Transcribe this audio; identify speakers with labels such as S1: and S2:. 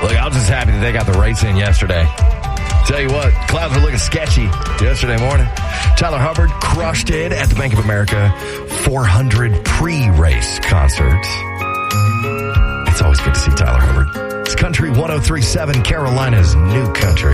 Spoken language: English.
S1: Look, I'm just happy that they got the race in yesterday. Tell you what, clouds were looking sketchy yesterday morning. Tyler Hubbard crushed it at the Bank of America 400 pre-race concert. It's always good to see Tyler Hubbard. It's Country 103.7, Carolina's new country.